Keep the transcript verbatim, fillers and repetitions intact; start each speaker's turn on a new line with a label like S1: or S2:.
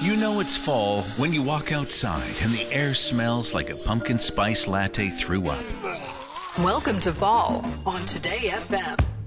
S1: You know it's fall when you walk outside and the air smells like a pumpkin spice latte threw up.
S2: Welcome to fall on Today F M.